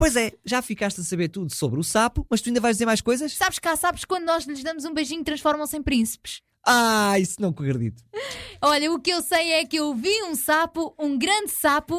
Pois é, já ficaste a saber tudo sobre o sapo, mas tu ainda vais dizer mais coisas? Sabes que há sapos quando nós lhes damos um beijinho transformam-se em príncipes. Isso não acredito. Olha, o que eu sei é que eu vi um sapo, um grande sapo,